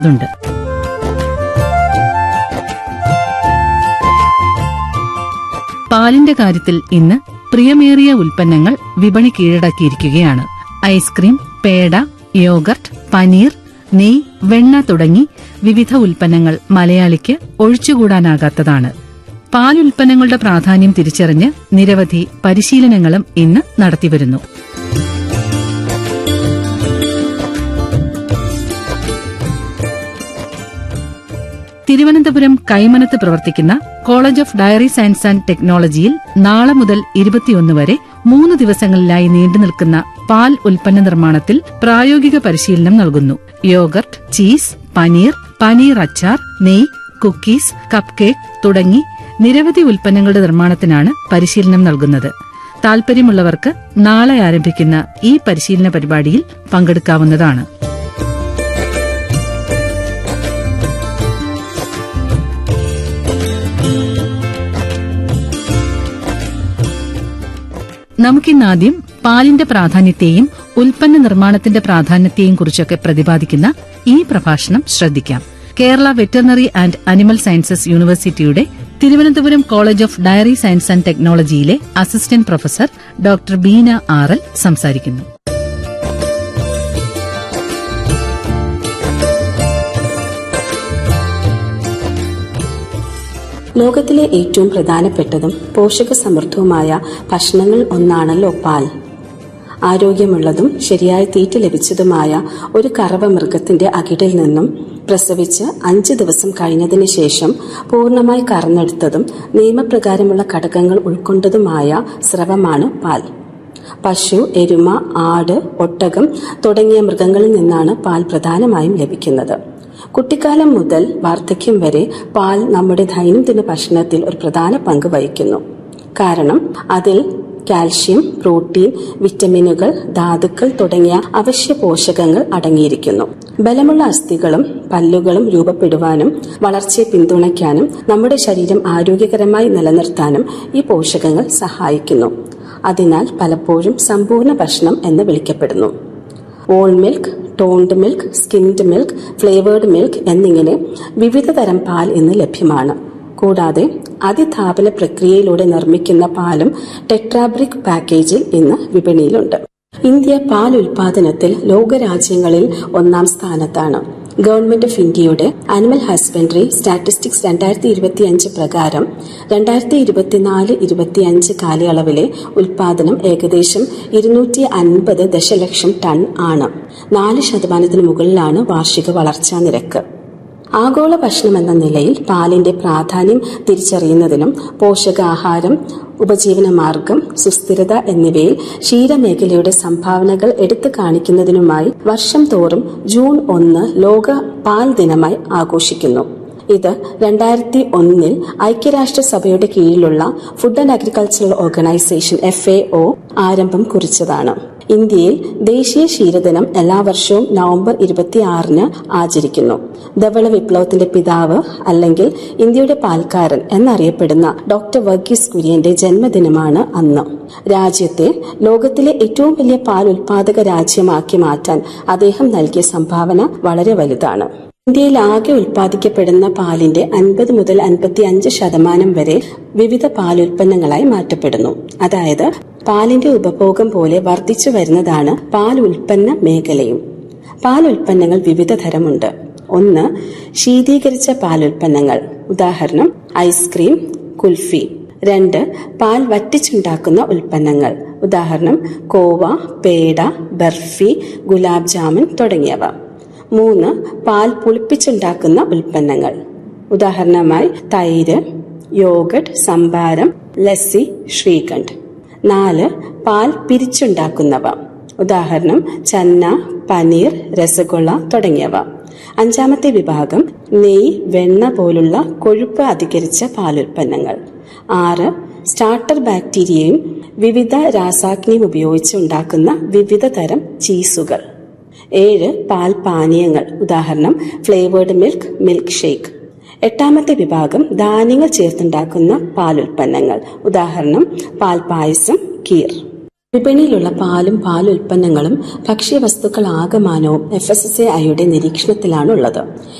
ഉണ്ട്. പാലിന്റെ കാര്യത്തിൽ ഇന്ന് പ്രിയമേറിയ ഉൽപ്പന്നങ്ങൾ വിപണി കീഴടക്കിയിരിക്കുകയാണ്. ഐസ്ക്രീം, പേട, യോഗർട്ട്, പനീർ, നെയ്, വെണ്ണ തുടങ്ങി വിവിധ ഉൽപ്പന്നങ്ങൾ മലയാളിക്ക് ഒഴിച്ചുകൂടാനാകാത്തതാണ്. പാലുൽപ്പന്നങ്ങളുടെ പ്രാധാന്യം തിരിച്ചറിഞ്ഞ് നിരവധി പരിശീലനങ്ങളും ഇന്ന് നടത്തിവരുന്നു. തിരുവനന്തപുരം കൈമനത്ത് പ്രവർത്തിക്കുന്ന college of dairy science and ടെക്നോളജിയിൽ നാളെ മുതൽ 21 വരെ 3 ദിവസങ്ങളിലായി നീണ്ടുനിൽക്കുന്ന പാൽ ഉൽപ്പന്ന നിർമ്മാണത്തിൽ പ്രായോഗിക പരിശീലനം നൽകുന്നു. യോഗർട്ട്, ചീസ്, പനീർ അച്ചാർ, നെയ്, കുക്കീസ്, കപ്പ് കേക്ക് തുടങ്ങി നിരവധി ഉൽപ്പന്നങ്ങളുടെ നിർമ്മാണത്തിനാണ് പരിശീലനം നൽകുന്നത്. താൽപര്യമുള്ളവർക്ക് നാളെ ആരംഭിക്കുന്ന ഈ പരിശീലന പരിപാടിയിൽ പങ്കെടുക്കാവുന്നതാണ്. നമുക്കിന്നാദ്യം പാലിന്റെ പ്രാധാന്യത്തെയും ഉൽപ്പന്ന നിർമ്മാണത്തിന്റെ പ്രാധാന്യത്തെയും കുറിച്ചൊക്കെ പ്രതിപാദിക്കുന്ന ഈ പ്രഭാഷണം ശ്രദ്ധിക്കാം. Kerala veterinary and animal sciences യൂണിവേഴ്സിറ്റിയുടെ Thiruvananthapuram college of dairy science and ടെക്നോളജിയിലെ assistant professor doctor Beena ആർ.എൽ സംസാരിക്കുന്നു. ലോകത്തിലെ ഏറ്റവും പ്രധാനപ്പെട്ടതും പോഷകസമൃദ്ധവുമായ ഭക്ഷണങ്ങൾ ഒന്നാണല്ലോ പാൽ. ആരോഗ്യമുള്ളതും ശരിയായ തീറ്റ ലഭിച്ചതുമായ ഒരു കറവ മൃഗത്തിന്റെ അകിടിൽ നിന്നും പ്രസവിച്ച് 5 ദിവസം കഴിഞ്ഞതിന് ശേഷം പൂർണ്ണമായി കറന്നെടുത്തതും നിയമപ്രകാരമുള്ള ഘടകങ്ങൾ ഉൾക്കൊണ്ടതുമായ സ്രവമാണ് പാൽ. പശു, എരുമ, ആട്, ഒട്ടകം തുടങ്ങിയ മൃഗങ്ങളിൽ നിന്നാണ് പാൽ പ്രധാനമായും ലഭിക്കുന്നത്. കുട്ടിക്കാലം മുതൽ വാർദ്ധക്യം വരെ പാൽ നമ്മുടെ ദൈനംദിന ഭക്ഷണത്തിൽ ഒരു പ്രധാന പങ്ക് വഹിക്കുന്നു. കാരണം അതിൽ കാൽഷ്യം, പ്രോട്ടീൻ, വിറ്റമിനുകൾ, ധാതുക്കൾ തുടങ്ങിയ അവശ്യ പോഷകങ്ങൾ അടങ്ങിയിരിക്കുന്നു. ബലമുള്ള അസ്ഥികളും പല്ലുകളും രൂപപ്പെടുവാനും വളർച്ചയെ പിന്തുണയ്ക്കാനും നമ്മുടെ ശരീരം ആരോഗ്യകരമായി നിലനിർത്താനും ഈ പോഷകങ്ങൾ സഹായിക്കുന്നു. അതിനാൽ പലപ്പോഴും സമ്പൂർണ്ണ ഭക്ഷണം എന്ന് വിളിക്കപ്പെടുന്നു. All milk, toned milk, skinned milk, flavoured milk എന്നിങ്ങനെ വിവിധ തരം പാൽ ഇന്ന് ലഭ്യമാണ്. കൂടാതെ അതിതാപന പ്രക്രിയയിലൂടെ നിർമ്മിക്കുന്ന പാലും ടെട്രാബ്രിക് പാക്കേജിൽ ഇന്ന് വിപണിയിലുണ്ട്. ഇന്ത്യ പാൽ ഉൽപാദനത്തിൽ ലോകരാജ്യങ്ങളിൽ 1ാം സ്ഥാനത്താണ്. ഗവൺമെന്റ് ഓഫ് ഇന്ത്യയുടെ അനിമൽ ഹസ്ബൻഡറി സ്റ്റാറ്റിസ്റ്റിക്സ് 2025 പ്രകാരം 2024-25 കാലയളവിലെ ഉൽപാദനം ഏകദേശം 250 ദശലക്ഷം ടൺ ആണ്. 4% മുകളിലാണ് വാർഷിക വളർച്ചാ നിരക്ക്. ആഗോള ഭക്ഷണം എന്ന നിലയിൽ പാലിന്റെ പ്രാധാന്യം തിരിച്ചറിയുന്നതിനും പോഷകാഹാരം, ഉപജീവനമാർഗം, സുസ്ഥിരത എന്നിവയിൽ ക്ഷീരമേഖലയുടെ സംഭാവനകൾ എടുത്തു കാണിക്കുന്നതിനുമായി വർഷം തോറും ജൂൺ 1 ലോക പാൽ ദിനമായി ആഘോഷിക്കുന്നു. ഇത് 2001 ഐക്യരാഷ്ട്രസഭയുടെ കീഴിലുള്ള food and agricultural organisation FAO ആരംഭം കുറിച്ചതാണ്. ഇന്ത്യയിൽ ദേശീയ ക്ഷീരദിനം എല്ലാ വർഷവും നവംബർ 26 ആചരിക്കുന്നു. ധവള വിപ്ലവത്തിന്റെ പിതാവ് അല്ലെങ്കിൽ ഇന്ത്യയുടെ പാൽക്കാരൻ എന്നറിയപ്പെടുന്ന ഡോക്ടർ വർഗീസ് കുര്യന്റെ ജന്മദിനമാണ് അന്ന്. രാജ്യത്തെ ലോകത്തിലെ ഏറ്റവും വലിയ പാൽ ഉൽപാദക രാജ്യമാക്കി മാറ്റാൻ അദ്ദേഹം നൽകിയ സംഭാവന വളരെ വലുതാണ്. ഇന്ത്യയിൽ ആകെ ഉൽപ്പാദിക്കപ്പെടുന്ന പാലിന്റെ 50 മുതൽ 55% വരെ വിവിധ പാലുൽപ്പന്നങ്ങളായി മാറ്റപ്പെടുന്നു. അതായത് പാലിന്റെ ഉപഭോഗം പോലെ വർദ്ധിച്ചു വരുന്നതാണ് പാൽ ഉൽപ്പന്ന മേഖലയും. പാൽ ഉൽപ്പന്നങ്ങൾ വിവിധ തരമുണ്ട്. 1. ശീതീകരിച്ച പാലുൽപ്പന്നങ്ങൾ, ഉദാഹരണം ഐസ്ക്രീം, കുൽഫി. 2. പാൽ വറ്റിച്ചുണ്ടാക്കുന്ന ഉൽപ്പന്നങ്ങൾ, ഉദാഹരണം കോവ, പേട, ബർഫി, ഗുലാബ് ജാമുൻ തുടങ്ങിയവ. 3. പാൽ പുളിപ്പിച്ചുണ്ടാക്കുന്ന ഉൽപ്പന്നങ്ങൾ, ഉദാഹരണമായി തൈര്, യോഗട്ട്, സംഭാരം, ലസ്സി, ശ്രീഖണ്ഡ്. 4. പാൽ പിരിച്ചുണ്ടാക്കുന്നവ, ഉദാഹരണം ചന്ന, പനീർ, രസഗുള തുടങ്ങിയവ. 5ാമത്തെ വിഭാഗം നെയ്, വെണ്ണ പോലുള്ള കൊഴുപ്പ് അധികരിച്ച പാലുൽപ്പന്നങ്ങൾ. 6. സ്റ്റാർട്ടർ ബാക്ടീരിയയും വിവിധ രാസാഗ്നിയും ഉപയോഗിച്ച് ഉണ്ടാക്കുന്ന വിവിധ തരം ചീസുകൾ. 7. പാൽ പാനീയങ്ങൾ, ഉദാഹരണം ഫ്ലേവേർഡ് മിൽക്ക്, മിൽക്ക് ഷേക്ക്. 8ാമത്തെ വിഭാഗം ധാന്യങ്ങൾ ചേർത്തുണ്ടാക്കുന്ന പാലുൽപ്പന്നങ്ങൾ, ഉദാഹരണം പാൽപായസം, കീർ. വിപണിയിലുള്ള പാലും പാലുൽപ്പന്നങ്ങളും ഭക്ഷ്യവസ്തുക്കൾ ആകമാനവും FSSAIയുടെ നിരീക്ഷണത്തിലാണുള്ളത്.